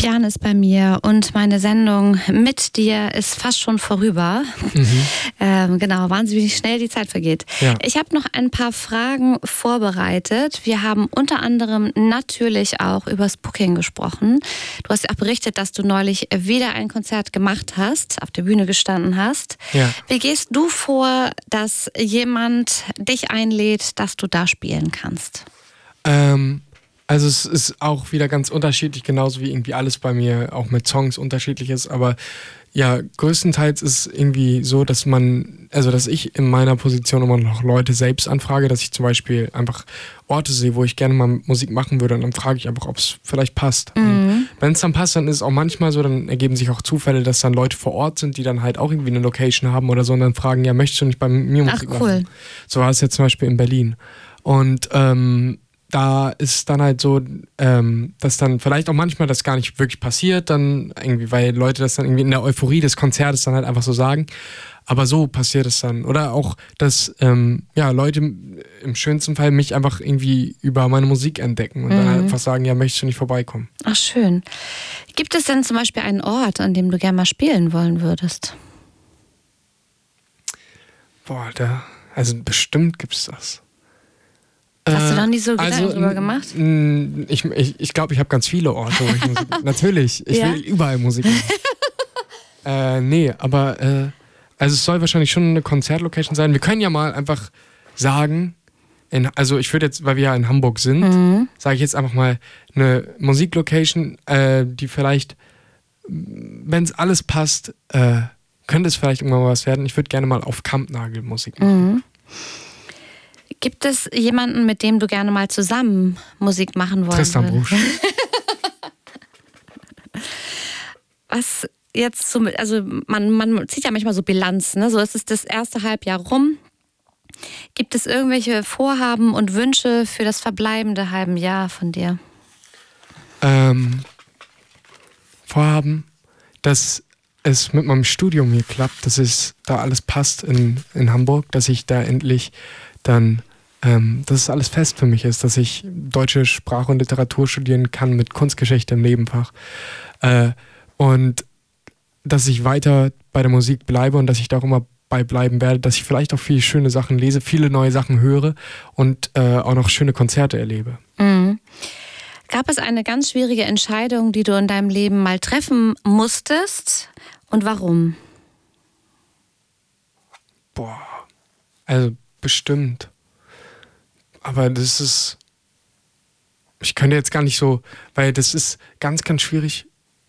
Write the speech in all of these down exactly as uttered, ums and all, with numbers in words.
Bjarne ist bei mir und meine Sendung mit dir ist fast schon vorüber. Mhm. Ähm, genau, wahnsinnig schnell die Zeit vergeht. Ja. Ich habe noch ein paar Fragen vorbereitet. Wir haben unter anderem natürlich auch über das Booking gesprochen. Du hast ja auch berichtet, dass du neulich wieder ein Konzert gemacht hast, auf der Bühne gestanden hast. Ja. Wie gehst du vor, dass jemand dich einlädt, dass du da spielen kannst? Ähm... Also es ist auch wieder ganz unterschiedlich, genauso wie irgendwie alles bei mir auch mit Songs unterschiedlich ist. Aber ja, größtenteils ist es irgendwie so, dass man, also dass ich in meiner Position immer noch Leute selbst anfrage, dass ich zum Beispiel einfach Orte sehe, wo ich gerne mal Musik machen würde und dann frage ich einfach, ob es vielleicht passt. Mhm. Wenn es dann passt, dann ist es auch manchmal so, dann ergeben sich auch Zufälle, dass dann Leute vor Ort sind, die dann halt auch irgendwie eine Location haben oder so und dann fragen, ja, möchtest du nicht bei mir Musik Ach, cool. machen? So war es jetzt zum Beispiel in Berlin. Und ähm, da ist dann halt so, ähm, dass dann vielleicht auch manchmal das gar nicht wirklich passiert, dann irgendwie, weil Leute das dann irgendwie in der Euphorie des Konzertes dann halt einfach so sagen. Aber so passiert es dann. Oder auch, dass ähm, ja, Leute im schönsten Fall mich einfach irgendwie über meine Musik entdecken und mhm. dann halt einfach sagen, ja, möchtest du nicht vorbeikommen? Ach, schön. Gibt es denn zum Beispiel einen Ort, an dem du gerne mal spielen wollen würdest? Boah, da, also bestimmt gibt's das. Hast du da nie so Gedanken also, drüber gemacht? Ich glaube, ich, ich, glaub, ich habe ganz viele Orte, wo ich Musik natürlich, ich ja? will überall Musik machen. äh, nee, aber äh, also es soll wahrscheinlich schon eine Konzertlocation sein. Wir können ja mal einfach sagen, in, also ich würde jetzt, weil wir ja in Hamburg sind, mhm. sage ich jetzt einfach mal eine Musiklocation, äh, die vielleicht, wenn es alles passt, äh, könnte es vielleicht irgendwann mal was werden. Ich würde gerne mal auf Kampnagel Musik machen. Mhm. Gibt es jemanden, mit dem du gerne mal zusammen Musik machen wollen Tristan Brusch. Was jetzt so, also man, man zieht ja manchmal so Bilanz, ne? So, es ist das erste Halbjahr rum. Gibt es irgendwelche Vorhaben und Wünsche für das verbleibende halbe Jahr von dir? Ähm, Vorhaben, dass es mit meinem Studium hier klappt, dass es da alles passt in, in Hamburg, dass ich da endlich dann, ähm, dass es alles fest für mich ist, dass ich deutsche Sprache und Literatur studieren kann mit Kunstgeschichte im Nebenfach. Äh, und dass ich weiter bei der Musik bleibe und dass ich da auch immer bei bleiben werde, dass ich vielleicht auch viele schöne Sachen lese, viele neue Sachen höre und äh, auch noch schöne Konzerte erlebe. Mhm. Gab es eine ganz schwierige Entscheidung, die du in deinem Leben mal treffen musstest und warum? Boah, also bestimmt. Aber das ist, ich könnte jetzt gar nicht so, weil das ist ganz, ganz schwierig.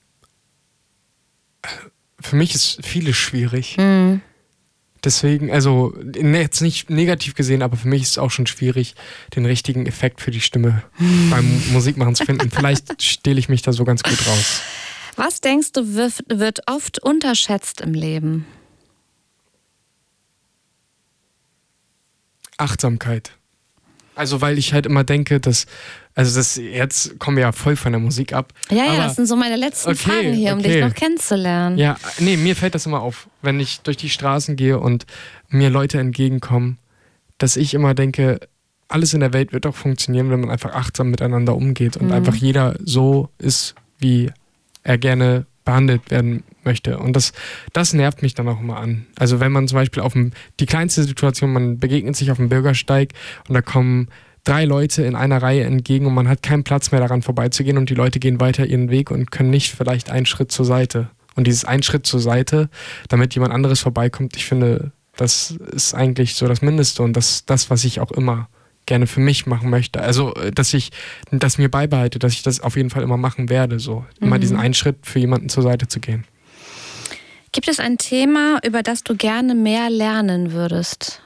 Für mich ist vieles schwierig. Mhm. Deswegen, also jetzt nicht negativ gesehen, aber für mich ist es auch schon schwierig, den richtigen Effekt für die Stimme mhm. beim Musikmachen zu finden. Vielleicht stehle ich mich da so ganz gut raus. Was denkst du, wird oft unterschätzt im Leben? Achtsamkeit. Also weil ich halt immer denke, dass, also das, jetzt kommen wir ja voll von der Musik ab. Ja, ja, das sind so meine letzten okay, Fragen hier, um okay. dich noch kennenzulernen. Ja, nee, mir fällt das immer auf, wenn ich durch die Straßen gehe und mir Leute entgegenkommen, dass ich immer denke, alles in der Welt wird auch funktionieren, wenn man einfach achtsam miteinander umgeht und mhm. einfach jeder so ist, wie er gerne behandelt werden möchte. Und das, das nervt mich dann auch immer an. Also wenn man zum Beispiel auf dem, die kleinste Situation, man begegnet sich auf dem Bürgersteig und da kommen drei Leute in einer Reihe entgegen und man hat keinen Platz mehr daran vorbeizugehen und die Leute gehen weiter ihren Weg und können nicht vielleicht einen Schritt zur Seite. Und dieses einen Schritt zur Seite, damit jemand anderes vorbeikommt, ich finde, das ist eigentlich so das Mindeste und das das, was ich auch immer gerne für mich machen möchte. Also, dass ich das mir beibehalte, dass ich das auf jeden Fall immer machen werde, so immer mhm. diesen einen Schritt für jemanden zur Seite zu gehen. Gibt es ein Thema, über das du gerne mehr lernen würdest?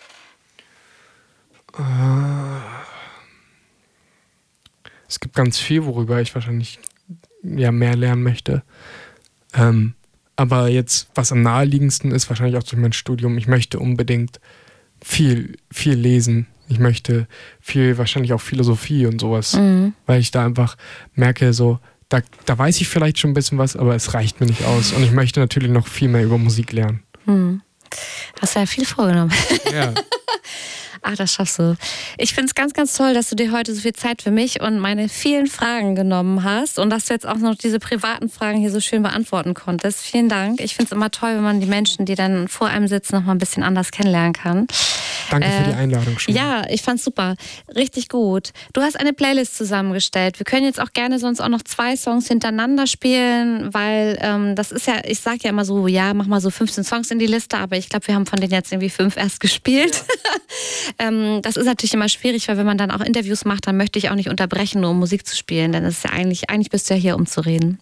Es gibt ganz viel, worüber ich wahrscheinlich ja, mehr lernen möchte. Ähm, aber jetzt, was am naheliegendsten ist, wahrscheinlich auch durch mein Studium, ich möchte unbedingt viel, viel lesen. Ich möchte viel, wahrscheinlich auch Philosophie und sowas, mhm. weil ich da einfach merke, so, da, da weiß ich vielleicht schon ein bisschen was, aber es reicht mir nicht aus. Und ich möchte natürlich noch viel mehr über Musik lernen. Mhm. Hast du ja viel vorgenommen. Ja. Ach, das schaffst du. Ich finde es ganz, ganz toll, dass du dir heute so viel Zeit für mich und meine vielen Fragen genommen hast und dass du jetzt auch noch diese privaten Fragen hier so schön beantworten konntest. Vielen Dank. Ich finde es immer toll, wenn man die Menschen, die dann vor einem sitzen, noch mal ein bisschen anders kennenlernen kann. Danke äh, für die Einladung schon. Ja, ich fand's super. Richtig gut. Du hast eine Playlist zusammengestellt. Wir können jetzt auch gerne sonst auch noch zwei Songs hintereinander spielen, weil ähm, das ist ja, ich sag ja immer so, ja, mach mal so fünfzehn Songs in die Liste, aber ich glaube, wir haben von denen jetzt irgendwie fünf erst gespielt. Ja. ähm, das ist natürlich immer schwierig, weil wenn man dann auch Interviews macht, dann möchte ich auch nicht unterbrechen, nur um Musik zu spielen, denn es ist ja eigentlich, eigentlich bist du ja hier, um zu reden.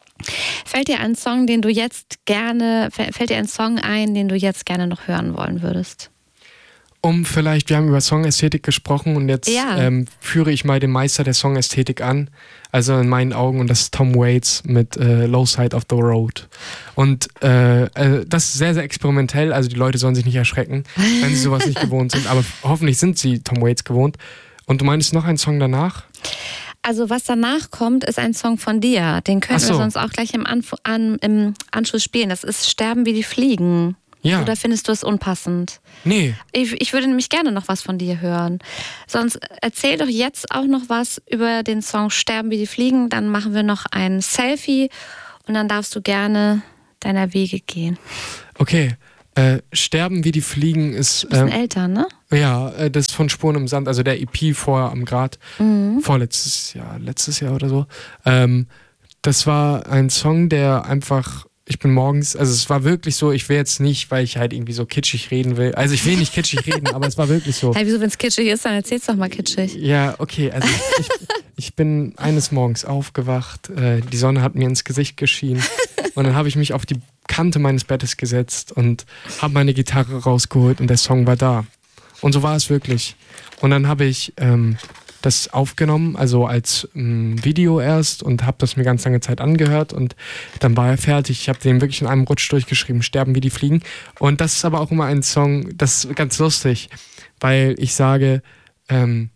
Fällt dir ein Song, den du jetzt gerne, fällt dir ein Song ein, den du jetzt gerne noch hören wollen würdest? Um vielleicht, wir haben über Songästhetik gesprochen und jetzt ja. ähm, führe ich mal den Meister der Songästhetik an, also in meinen Augen, und das ist Tom Waits mit äh, Low Side of the Road. Und äh, äh, das ist sehr, sehr experimentell, also die Leute sollen sich nicht erschrecken, wenn sie sowas nicht gewohnt sind, aber hoffentlich sind sie Tom Waits gewohnt. Und du meinst noch einen Song danach? Also was danach kommt, ist ein Song von dir, den können so. wir sonst auch gleich im, Anf- an, im Anschluss spielen, das ist Sterben wie die Fliegen. Ja. Oder findest du es unpassend? Nee. Ich, ich würde nämlich gerne noch was von dir hören. Sonst erzähl doch jetzt auch noch was über den Song Sterben wie die Fliegen. Dann machen wir noch ein Selfie und dann darfst du gerne deiner Wege gehen. Okay. Äh, Sterben wie die Fliegen ist... Ein bisschen ähm, älter, ne? Ja, äh, das ist von Spuren im Sand, also der E P vorher am Grat. Mhm. Vorletztes Jahr, letztes Jahr oder so. Ähm, das war ein Song, der einfach... Ich bin morgens, also es war wirklich so, ich will jetzt nicht, weil ich halt irgendwie so kitschig reden will. Also ich will nicht kitschig reden, aber es war wirklich so. Hey, wieso, wenn es kitschig ist, dann erzähl's doch mal kitschig. Ja, okay, also ich, ich bin eines Morgens aufgewacht, äh, die Sonne hat mir ins Gesicht geschienen und dann habe ich mich auf die Kante meines Bettes gesetzt und habe meine Gitarre rausgeholt und der Song war da. Und so war es wirklich. Und dann habe ich ähm, das aufgenommen, also als ähm, Video erst, und habe das mir ganz lange Zeit angehört und dann war er fertig. Ich habe den wirklich in einem Rutsch durchgeschrieben, Sterben wie die Fliegen. Und das ist aber auch immer ein Song, das ist ganz lustig, weil ich sage, ähm,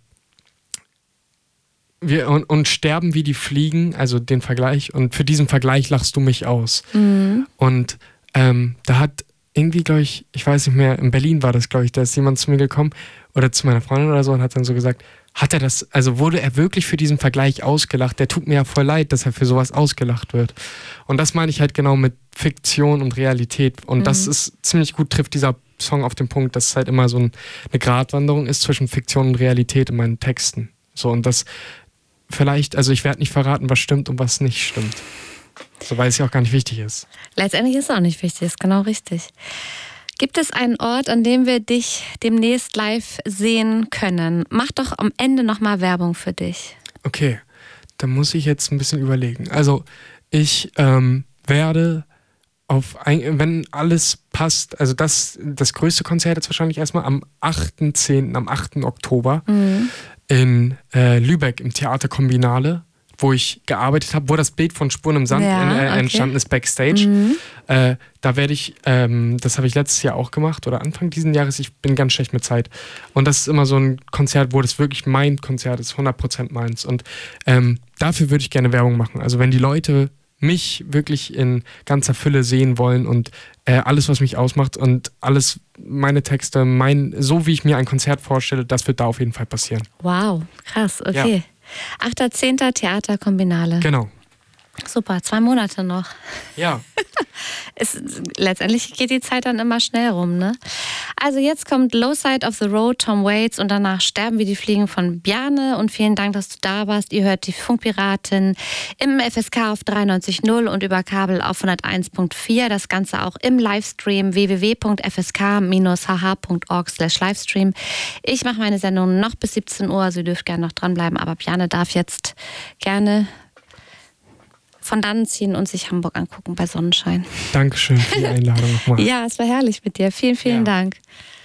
wir und, und sterben wie die Fliegen, also den Vergleich, und für diesen Vergleich lachst du mich aus. Mhm. Und ähm, da hat irgendwie, glaube ich, ich weiß nicht mehr, in Berlin war das, glaube ich, da ist jemand zu mir gekommen oder zu meiner Freundin oder so und hat dann so gesagt, hat er das, also wurde er wirklich für diesen Vergleich ausgelacht? Der tut mir ja voll leid, dass er für sowas ausgelacht wird. Und das meine ich halt genau mit Fiktion und Realität. Und mhm. das ist ziemlich gut, trifft dieser Song auf den Punkt, dass es halt immer so ein, eine Gratwanderung ist zwischen Fiktion und Realität in meinen Texten. So, und das vielleicht, also ich werde nicht verraten, was stimmt und was nicht stimmt. So, weil es ja auch gar nicht wichtig ist. Letztendlich ist es auch nicht wichtig, ist genau richtig. Gibt es einen Ort, an dem wir dich demnächst live sehen können? Mach doch am Ende nochmal Werbung für dich. Okay, da muss ich jetzt ein bisschen überlegen. Also ich ähm, werde auf, ein, wenn alles passt, also das, das größte Konzert jetzt wahrscheinlich erstmal am achten zehnten, am achten Oktober mhm. in äh, Lübeck im Theater Kombinale, wo ich gearbeitet habe, wo das Bild von Spuren im Sand ja, in, äh, okay. entstanden ist, Backstage. Mhm. Äh, da werde ich, ähm, das habe ich letztes Jahr auch gemacht oder Anfang diesen Jahres, ich bin ganz schlecht mit Zeit. Und das ist immer so ein Konzert, wo das wirklich mein Konzert ist, hundert Prozent meins. Und ähm, dafür würde ich gerne Werbung machen. Also wenn die Leute mich wirklich in ganzer Fülle sehen wollen und äh, alles, was mich ausmacht und alles, meine Texte, mein, so wie ich mir ein Konzert vorstelle, das wird da auf jeden Fall passieren. Wow, krass, okay. Ja. achter zehnter Theater Kombinale. Genau. Super, zwei Monate noch. Ja. Es, letztendlich geht die Zeit dann immer schnell rum, ne? Also jetzt kommt Low Side of the Road, Tom Waits, und danach Sterben wie die Fliegen von Bjarne. Und vielen Dank, dass du da warst. Ihr hört die Funkpiraten im F S K auf dreiundneunzig Komma null und über Kabel auf hunderteins Komma vier. Das Ganze auch im Livestream w w w punkt f s k dash h h punkt org slash livestream. Ich mache meine Sendung noch bis siebzehn Uhr, also ihr dürft gerne noch dranbleiben. Aber Bjarne darf jetzt gerne von dannen ziehen und sich Hamburg angucken bei Sonnenschein. Dankeschön für die Einladung nochmal. Ja, es war herrlich mit dir. Vielen, vielen ja. Dank.